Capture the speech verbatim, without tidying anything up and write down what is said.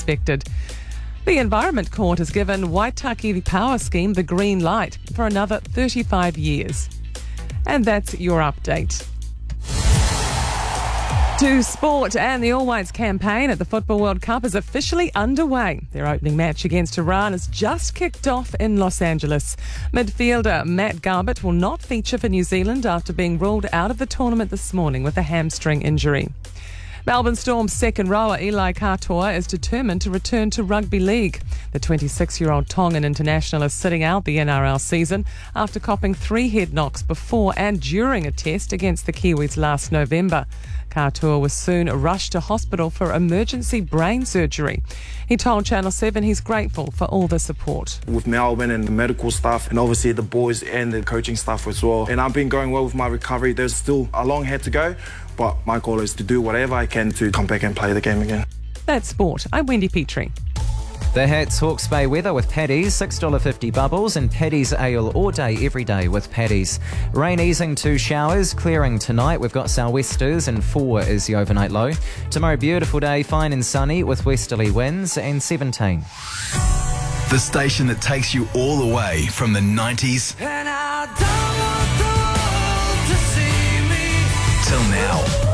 expected. The Environment Court has given Waitaki Power Scheme the green light for another thirty-five years. And that's your update. To sport, and the All Whites campaign at the Football World Cup is officially underway. Their opening match against Iran has just kicked off in Los Angeles. Midfielder Matt Garbett will not feature for New Zealand after being ruled out of the tournament this morning with a hamstring injury. Melbourne Storm's second rower Eli Katoa is determined to return to rugby league. The twenty-six-year-old Tongan international is sitting out the N R L season after copping three head knocks before and during a test against the Kiwis last November. Katoa was soon rushed to hospital for emergency brain surgery. He told Channel seven he's grateful for all the support. With Melbourne and the medical staff and obviously the boys and the coaching staff as well. And I've been going well with my recovery. There's still a long head to go, but my goal is to do whatever I can to come back and play the game again. That's sport. I'm Wendy Petrie. The Hats Hawke's Bay weather with Paddy's, six dollars fifty bubbles, and Paddy's ale all day, every day with Paddy's. Rain easing to showers, clearing tonight. We've got sou'westers and four is the overnight low. Tomorrow, beautiful day, fine and sunny with westerly winds and seventeen. The station that takes you all the way from the nineties And I don't want the world to see me till now.